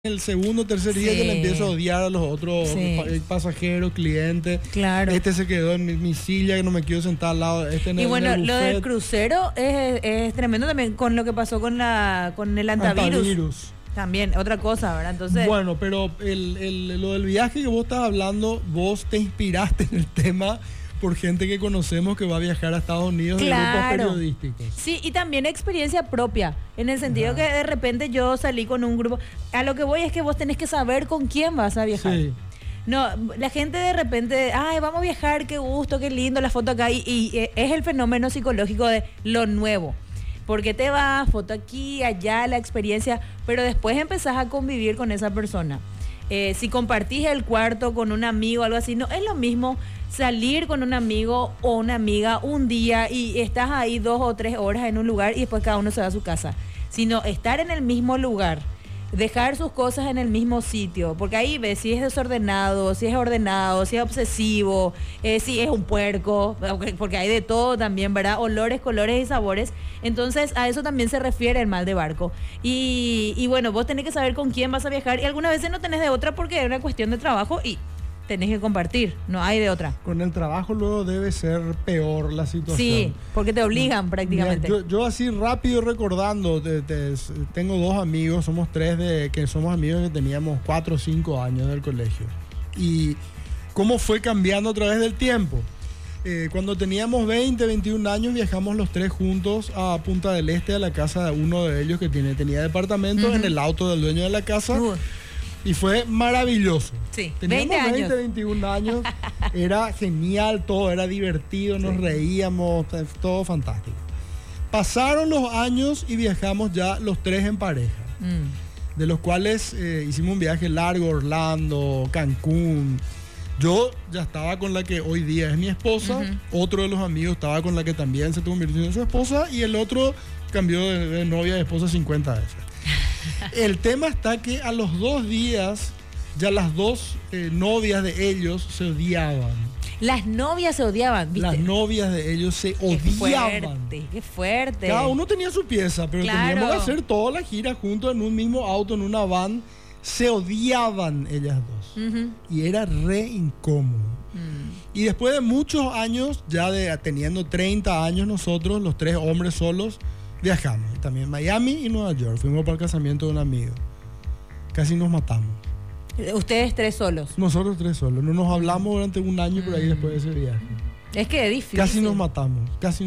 el segundo o tercer día que le empiezo a odiar a los otros pasajeros, clientes. Claro. Este se quedó en mi silla, que no me quiero sentar al lado. Y bueno, lo del crucero es tremendo también con lo que pasó con el antivirus. También, otra cosa, ¿verdad? Entonces... Bueno, pero lo del viaje que vos estás hablando, vos te inspiraste en el tema por gente que conocemos que va a viajar a Estados Unidos, claro, de grupos periodísticos. Sí, y también experiencia propia, en el sentido que de repente yo salí con un grupo. A lo que voy es que vos tenés que saber con quién vas a viajar. Sí. No, la gente de repente, ay, vamos a viajar, qué gusto, qué lindo la foto acá. Y es el fenómeno psicológico de lo nuevo. Porque te vas, foto aquí, allá, la experiencia, pero después empezás a convivir con esa persona. Si compartís el cuarto con un amigo o algo así, no es lo mismo salir con un amigo o una amiga un día y estás ahí 2 o 3 horas en un lugar y después cada uno se va a su casa. Sino estar en el mismo lugar, dejar sus cosas en el mismo sitio, porque ahí ves si es desordenado, si es ordenado, si es obsesivo, si es un puerco, porque hay de todo también, ¿verdad? Olores, colores y sabores. Entonces a eso también se refiere el mal de barco. Y bueno, vos tenés que saber con quién vas a viajar y algunas veces no tenés de otra porque es una cuestión de trabajo y tenés que compartir, no hay de otra. Con el trabajo luego debe ser peor la situación. Sí, porque te obligan prácticamente. Mira, yo así rápido recordando, tengo 2 amigos, somos 3 que somos amigos que teníamos 4 o 5 años del colegio. Y cómo fue cambiando a través del tiempo. Cuando teníamos 20, 21 años viajamos los 3 juntos a Punta del Este, a la casa de uno de ellos que tenía departamento, en el auto del dueño de la casa. Y fue maravilloso. Sí, teníamos 20, 21 años. Era genial todo, era divertido, nos reíamos, todo fantástico. Pasaron los años y viajamos ya los 3 en pareja. De los cuales hicimos un viaje largo, Orlando, Cancún. Yo ya estaba con la que hoy día es mi esposa. Otro de los amigos estaba con la que también se convirtió en su esposa. Y el otro cambió de novia de esposa 50 veces. El tema está que a los 2 días ya las 2 novias de ellos se odiaban. Las novias se odiaban, ¿viste? Las novias de ellos se odiaban. Qué fuerte. Cada uno tenía su pieza, pero teníamos que hacer toda la gira juntos en un mismo auto, en una van. Se odiaban ellas 2. Y era re incómodo. Y después de muchos años, ya teniendo 30 años nosotros, los 3 hombres solos, viajamos. También Miami y Nueva York. Fuimos para el casamiento de un amigo. Casi nos matamos. ¿Ustedes 3 solos? Nosotros 3 solos. No nos hablamos durante un año por ahí después de ese viaje. Es que es difícil. Casi nos matamos.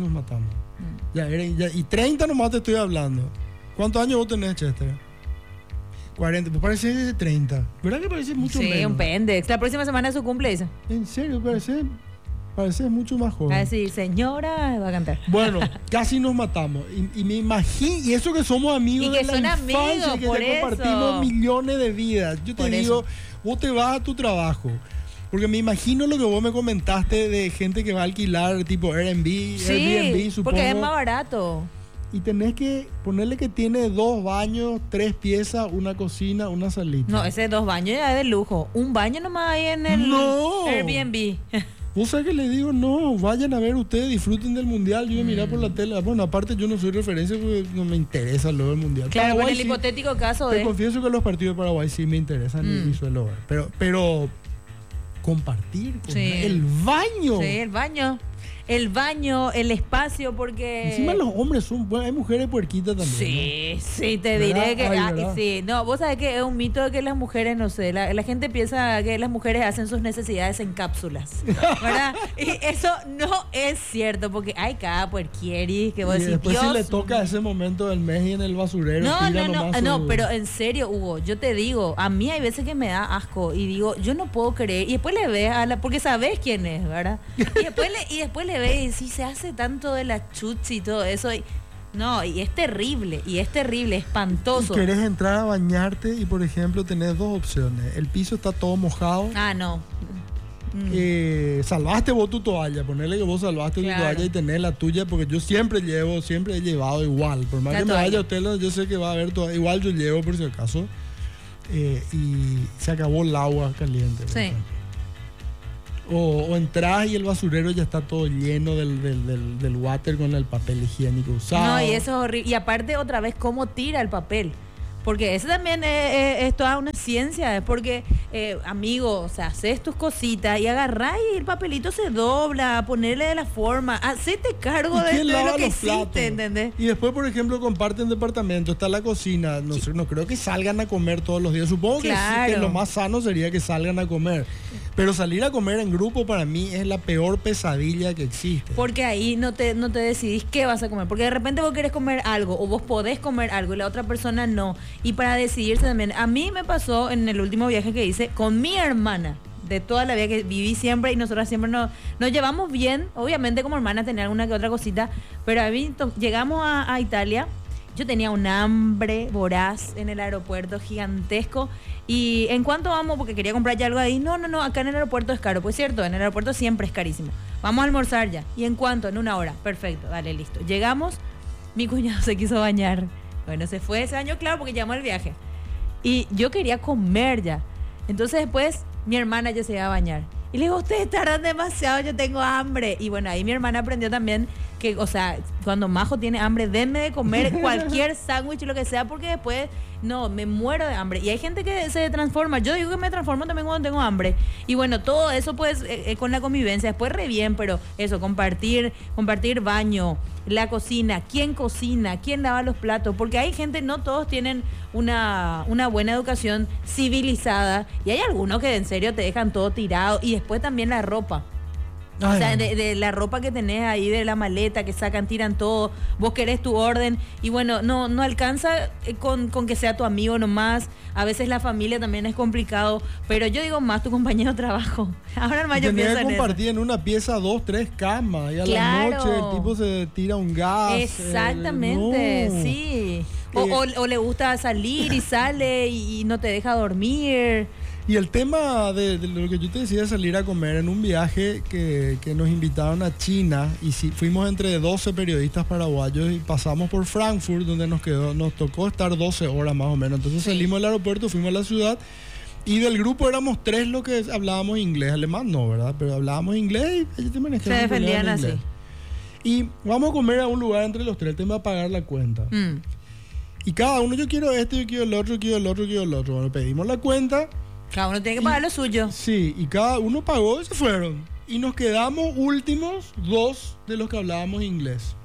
Y 30 nomás te estoy hablando. ¿Cuántos años vos tenés, Chester? 40. Me parece 30. ¿Verdad que parece mucho menos? Sí, un pendex. La próxima semana es su cumple, dice. ¿En serio? Parece mucho más joven. Ah, sí, señora, va a cantar. Bueno, casi nos matamos. Y me imagino, y eso que somos amigos de la infancia, que ya compartimos millones de vidas. Yo te digo, vos te vas a tu trabajo. Porque me imagino lo que vos me comentaste de gente que va a alquilar tipo Airbnb, supongo. Porque es más barato. Y tenés que ponerle que tiene 2 baños, 3 piezas, una cocina, una salita. No, ese 2 baños ya es de lujo. Un baño nomás hay en el Airbnb. Vos sabés que le digo, no, vayan a ver ustedes, disfruten del mundial. Yo voy a mirar por la tele. Bueno, aparte yo no soy referencia porque no me interesa lo del mundial. Claro, Paraguay, en el hipotético caso te confieso que los partidos de Paraguay sí me interesan y suelo ver. Pero compartir con el baño. Sí, el baño. El baño, el espacio, porque... Encima los hombres son... Bueno, hay mujeres puerquitas también. Sí, te diré que... sí, no, vos sabés que es un mito de que las mujeres, no sé, la gente piensa que las mujeres hacen sus necesidades en cápsulas, ¿verdad? Y eso no es cierto, porque hay cada puerquieri que vos decís, después si le toca ese momento del mes y en el basurero... No, pero en serio, Hugo, yo te digo, a mí hay veces que me da asco y digo, yo no puedo creer, y después le ves porque sabés quién es, ¿verdad? Y después le ve y si se hace tanto de la chuchi y todo eso y es terrible, espantoso. Y querés entrar a bañarte y por ejemplo tenés 2 opciones. El piso está todo mojado. No. Salvaste vos tu toalla, ponerle que vos salvaste tu toalla y tenés la tuya, porque yo siempre he llevado igual, por más que me vaya a hotel, yo sé que va a haber toalla, igual yo llevo por si acaso. Y se acabó el agua caliente. Sí. O entras y el basurero ya está todo lleno del water con el papel higiénico usado. No, y eso es horrible. Y aparte, otra vez, ¿cómo tira el papel? Porque eso también es toda una ciencia, es porque, amigo, o sea, haces tus cositas y agarrás y el papelito se dobla, ponerle de la forma, hacete cargo de lo que hiciste, ¿entendés? Y después, por ejemplo, comparten departamento, está la cocina, no creo que salgan a comer todos los días, supongo que, claro, sí, que lo más sano sería que salgan a comer, pero salir a comer en grupo para mí es la peor pesadilla que existe. Porque ahí no te decidís qué vas a comer, porque de repente vos querés comer algo o vos podés comer algo y la otra persona no. Y para decidirse también, a mí me pasó en el último viaje que hice con mi hermana, de toda la vida que viví siempre, y nosotras siempre nos llevamos bien, obviamente como hermanas tenía alguna que otra cosita, pero a mí llegamos a Italia, yo tenía un hambre voraz en el aeropuerto gigantesco, y en cuanto vamos, porque quería comprar ya algo ahí, no, acá en el aeropuerto es caro, pues cierto, en el aeropuerto siempre es carísimo, vamos a almorzar ya, y en cuanto, en una hora, perfecto, dale, listo, llegamos, mi cuñado se quiso bañar. Bueno, se fue ese año, claro, porque llamó el viaje. Y yo quería comer ya. Entonces después mi hermana ya se iba a bañar. Y le digo, ustedes tardan demasiado, yo tengo hambre. Y bueno, ahí mi hermana aprendió también que, o sea, cuando Majo tiene hambre, denme de comer cualquier sándwich o lo que sea, porque después, no, me muero de hambre. Y hay gente que se transforma. Yo digo que me transformo también cuando tengo hambre. Y bueno, todo eso pues con la convivencia, después re bien, pero eso, compartir baño, la cocina, quién lava los platos, porque hay gente, no todos tienen una buena educación civilizada, y hay algunos que en serio te dejan todo tirado, y después también la ropa. O sea, de la ropa que tenés ahí, de la maleta que sacan, tiran todo, vos querés tu orden, y bueno, no alcanza con que sea tu amigo nomás, a veces la familia también es complicado, pero yo digo más tu compañero de trabajo. Ahora más yo pienso en eso. Compartir en una pieza 2, 3 camas, y a la noche el tipo se tira un gas. Exactamente, no. Sí. O le gusta salir y sale y no te deja dormir. Y el tema de lo que yo te decía, de salir a comer en un viaje que nos invitaron a China, y fuimos entre 12 periodistas paraguayos y pasamos por Frankfurt, donde nos tocó estar 12 horas más o menos. Entonces salimos del aeropuerto, fuimos a la ciudad, y del grupo éramos 3 los que hablábamos inglés, alemán no, ¿verdad? Pero hablábamos inglés y se defendían así. Y vamos a comer a un lugar entre los 3, el tema de pagar la cuenta. Y cada uno, yo quiero esto, yo quiero el otro, quiero el otro, quiero el otro. Bueno, pedimos la cuenta. Cada uno tiene que pagar lo suyo. Sí, y cada uno pagó y se fueron. Y nos quedamos últimos 2 de los que hablábamos inglés.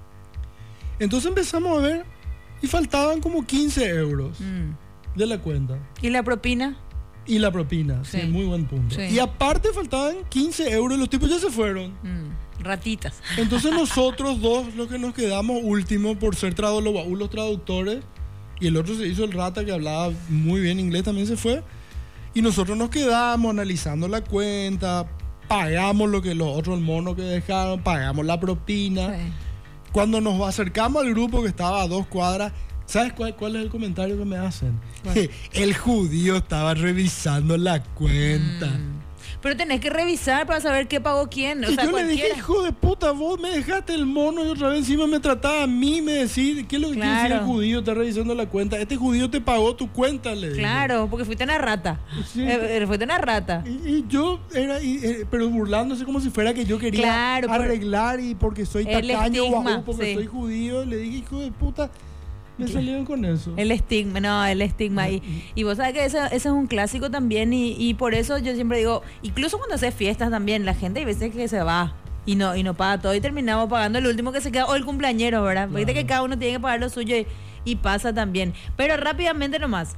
Entonces empezamos a ver y faltaban como 15 euros de la cuenta. ¿Y la propina? Y la propina, sí, muy buen punto. Sí. Y aparte faltaban 15 euros, los tipos ya se fueron. Ratitas. Entonces nosotros 2, los que nos quedamos últimos por ser los traductores, y el otro se hizo el rata que hablaba muy bien inglés, también se fue. Y nosotros nos quedamos analizando la cuenta, pagamos lo que los otros, el mono que dejaron, pagamos la propina. Sí. Cuando nos acercamos al grupo que estaba a 2 cuadras, ¿sabes cuál es el comentario que me hacen? El judío estaba revisando la cuenta. Pero tenés que revisar para saber qué pagó quién. Y yo le dije, hijo de puta, vos me dejaste el mono y otra vez encima me trataba a mí, me decís, ¿qué es lo que quiere decir el judío? Está revisando la cuenta. Este judío te pagó tu cuenta, le dije. Claro, porque fuiste una rata. Sí. Fuiste una rata. Y yo pero burlándose como si fuera que yo quería arreglar y porque soy tacaño o porque soy judío, le dije, hijo de puta. Me salieron con eso. El estigma. Y vos sabés que ese es un clásico también, y por eso yo siempre digo, incluso cuando haces fiestas también, la gente hay veces que se va y no paga todo, y terminamos pagando el último que se queda, o el cumpleañero, ¿verdad? Claro. Viste que cada uno tiene que pagar lo suyo y pasa también. Pero rápidamente nomás,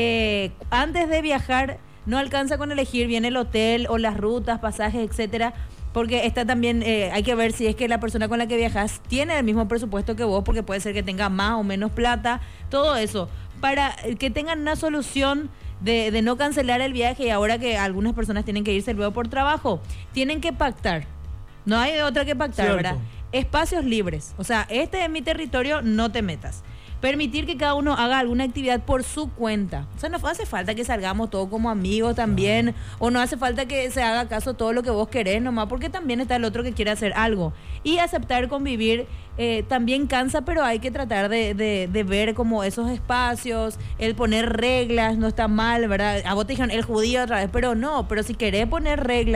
antes de viajar, no alcanza con elegir bien el hotel o las rutas, pasajes, etcétera. Porque está también, hay que ver si es que la persona con la que viajas tiene el mismo presupuesto que vos, porque puede ser que tenga más o menos plata, todo eso, para que tengan una solución de no cancelar el viaje, y ahora que algunas personas tienen que irse luego por trabajo, tienen que pactar, no hay otra que pactar, ¿cierto? ¿Verdad? Espacios libres, o sea, este es mi territorio, no te metas. Permitir que cada uno haga alguna actividad por su cuenta. O sea, no hace falta que salgamos todos como amigos también, o no hace falta que se haga caso todo lo que vos querés nomás, porque también está el otro que quiere hacer algo. Y aceptar convivir también cansa, pero hay que tratar de ver como esos espacios, el poner reglas, no está mal, ¿verdad? A vos te dijeron el judío otra vez, pero no, pero si querés poner reglas,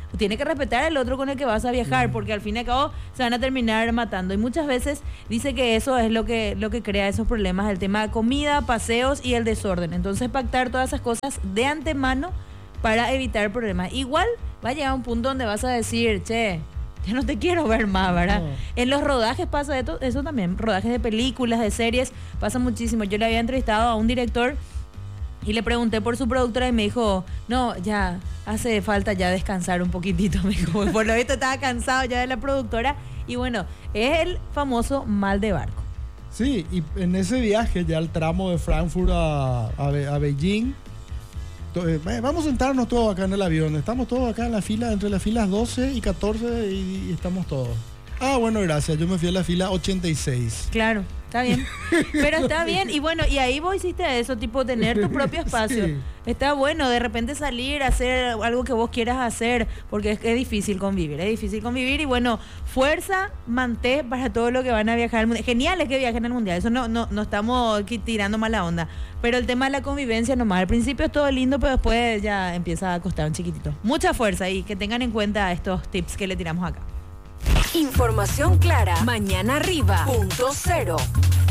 tiene que respetar al otro con el que vas a viajar, porque al fin y al cabo se van a terminar matando. Y muchas veces dice que eso es lo que crea esos problemas, el tema de comida, paseos y el desorden. Entonces pactar todas esas cosas de antemano para evitar problemas. Igual va a llegar un punto donde vas a decir, che, ya no te quiero ver más, ¿verdad? No. En los rodajes pasa eso también, rodajes de películas, de series, pasa muchísimo. Yo le había entrevistado a un director y le pregunté por su productora y me dijo, no, ya hace falta ya descansar un poquitito, me dijo. Por lo visto estaba cansado ya de la productora y bueno, es el famoso mal de barco. Sí, y en ese viaje ya el tramo de Frankfurt a Beijing, vamos a sentarnos todos acá en el avión. Estamos todos acá en la fila, entre las filas 12 y 14 y estamos todos. Ah, bueno, gracias. Yo me fui a la fila 86. Claro, está bien. Pero está bien. Y bueno, y ahí vos hiciste eso, tipo tener tu propio espacio. Sí. Está bueno, de repente salir a hacer algo que vos quieras hacer, porque es difícil convivir. Es difícil convivir y bueno, fuerza, mantén para todo lo que van a viajar al mundial. Genial es que viajen al mundial. Eso no estamos tirando mala onda. Pero el tema de la convivencia nomás. Al principio es todo lindo, pero después ya empieza a costar un chiquitito. Mucha fuerza y que tengan en cuenta estos tips que le tiramos acá. Información clara. Mañana arriba. .0